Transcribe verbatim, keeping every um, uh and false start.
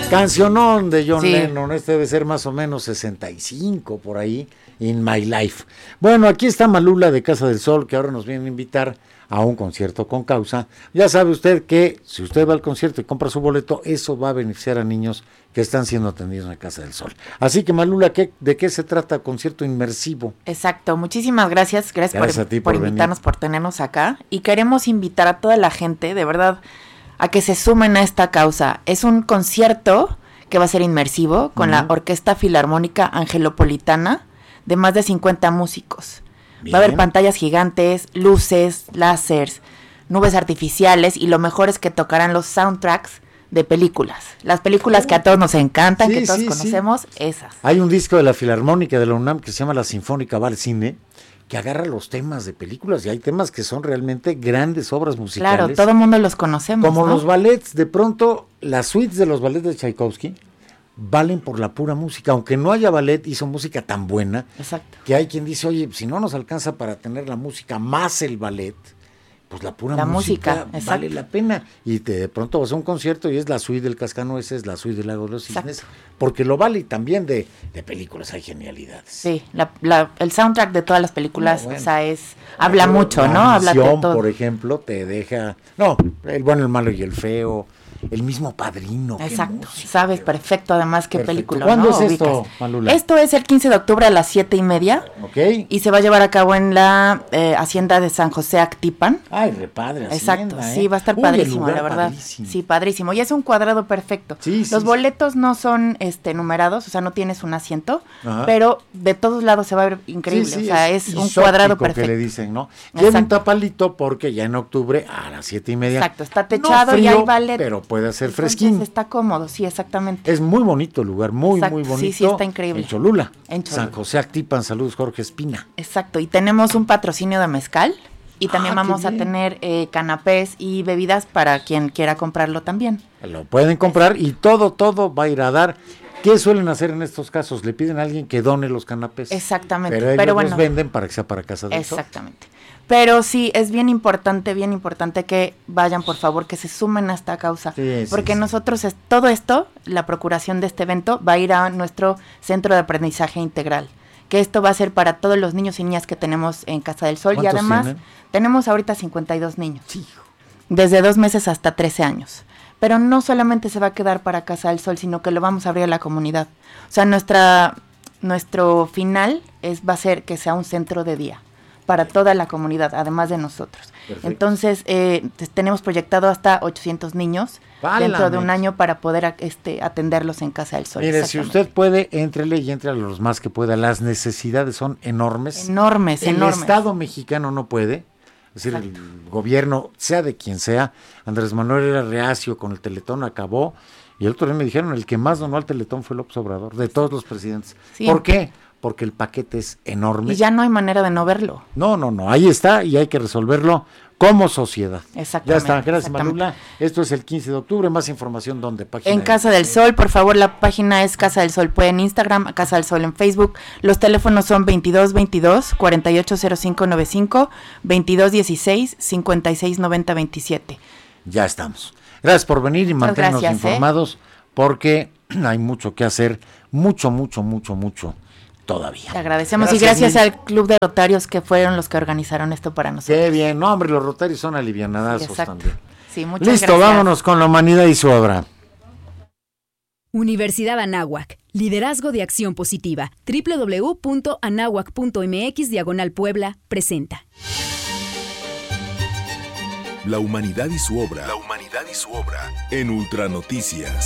Cancionón de John Sí. Lennon, este debe ser más o menos sesenta y cinco por ahí, In My Life. Bueno, aquí está Malula de Casa del Sol, que ahora nos viene a invitar a un concierto con causa. Ya sabe usted que si usted va al concierto y compra su boleto, eso va a beneficiar a niños que están siendo atendidos en la Casa del Sol. Así que Malula, ¿qué, ¿de qué se trata? Concierto inmersivo. Exacto, muchísimas gracias, gracias, Gracias por, a ti por por invitarnos, venir. por tenernos acá. Y queremos invitar a toda la gente, de verdad, a que se sumen a esta causa. Es un concierto que va a ser inmersivo con Ujú. la Orquesta Filarmónica Angelopolitana de más de cincuenta músicos. Bien. Va a haber pantallas gigantes, luces, láseres, nubes artificiales y lo mejor es que tocarán los soundtracks de películas. Las películas que a todos nos encantan, Sí, que todos sí, sí. conocemos, esas. Hay un disco de la Filarmónica de la UNAM que se llama La Sinfónica va al Cine, que agarra los temas de películas y hay temas que son realmente grandes obras musicales. Claro, todo el mundo los conocemos, Como ¿no? los ballets, de pronto las suites de los ballets de Tchaikovsky valen por la pura música, aunque no haya ballet, hizo música tan buena Exacto. que hay quien dice, oye, si no nos alcanza para tener la música más el ballet, pues la pura La música, música, exacto. vale la pena. Y te, de pronto vas a un concierto y es la suite del Cascanueces, la suite del Lago de los Cisnes, porque lo vale. Y también de, de películas hay genialidades. Sí, la, la, el soundtrack de todas las películas, No, bueno. o sea, es, habla mucho, La ¿no? Habla de Misión, todo. por ejemplo, te deja, no, El bueno, el malo y el feo, el mismo Padrino. qué Exacto, música, sabes qué- perfecto además qué Perfecto. película, ¿Cuándo ¿no? es esto, Ubicas. Malula? Esto es el quince de octubre a las siete y media Ok. y se va a llevar a cabo en la eh, hacienda de San José Actipan. Ay, repadre. Exacto, Hacienda, ¿eh? sí, va a estar Uy, el padrísimo, lugar la verdad. padrísimo. Sí, padrísimo. Y es un cuadrado perfecto. Sí, sí, Los sí. boletos no son este numerados, o sea, no tienes un asiento, Ajá. pero de todos lados se va a ver increíble. Sí, sí, o sea, es, un isóptico cuadrado que perfecto. le dicen, ¿no? Lleva un Exacto. tapalito porque ya en octubre a las siete y media. Exacto, está no techado y frío, hay ballet. pero puede hacer Entonces, fresquín. está cómodo, sí, exactamente. Es muy bonito el lugar, muy, Exacto, muy sí, bonito. sí, está increíble. En Cholula. En Cholula. San José Actipan, saludos Jorge Espina. Exacto, y tenemos un patrocinio de mezcal y también Ah, qué vamos a bien. tener eh, canapés y bebidas para quien quiera comprarlo también. Lo pueden comprar y todo, todo va a ir a dar. ¿Qué suelen hacer en estos casos? Le piden a alguien que done los canapés. Exactamente, Pero ellos pero los bueno. venden para que sea para Casa del Sol. Exactamente. Pero sí, es bien importante, bien importante que vayan, por favor, que se sumen a esta causa. Sí, sí, porque sí. nosotros, es, todo esto, la procuración de este evento, va a ir a nuestro centro de aprendizaje integral. Que esto va a ser para todos los niños y niñas que tenemos en Casa del Sol. Y ¿Cuántos además, tienen? tenemos ahorita cincuenta y dos niños. Sí. Desde dos meses hasta trece años. Pero no solamente se va a quedar para Casa del Sol, sino que lo vamos a abrir a la comunidad. O sea, nuestra, nuestro final es, va a ser que sea un centro de día para toda la comunidad, además de nosotros. Perfecto. Entonces, eh, te- tenemos proyectado hasta ochocientos niños ¡Válame! dentro de un año para poder a- este, atenderlos en Casa del Sol. Mire, si Exactamente. usted puede, éntrele y entre a los más que pueda. Las necesidades son enormes. Enormes, El enormes. Estado mexicano no puede, es decir, el gobierno, sea de quien sea. Andrés Manuel era reacio con el Teletón, acabó. Y el otro día me dijeron, el que más donó al Teletón fue López Obrador, de todos los presidentes. Sí. ¿Por qué? Porque el paquete es enorme. Y ya no hay manera de no verlo. No, no, no, ahí está y hay que resolverlo como sociedad. Exactamente, Ya está, gracias exactamente. Malula. Esto es el quince de octubre, más información donde página. En Casa del Sol, por favor, la página es Casa del Sol, puede en Instagram, Casa del Sol en Facebook. Los teléfonos son veintidós veintidós, cuarenta y ocho cero cinco noventa y cinco, veintidós dieciséis, cincuenta y seis noventa veintisiete. Ya estamos. Gracias por venir y Muchas mantenernos gracias, ¿eh? informados porque hay mucho que hacer, mucho, mucho, mucho, mucho todavía. Te agradecemos y gracias mil. al Club de Rotarios que fueron los que organizaron esto para nosotros. Qué bien, no, hombre, los Rotarios son alivianadazos Exacto. también. Sí, muchas Listo, gracias. vámonos con la humanidad y su obra. Universidad Anáhuac, liderazgo de acción positiva. doble u doble u doble u punto anáhuac punto m x diagonal Puebla presenta. La humanidad y su obra. La humanidad y su obra. En Ultranoticias.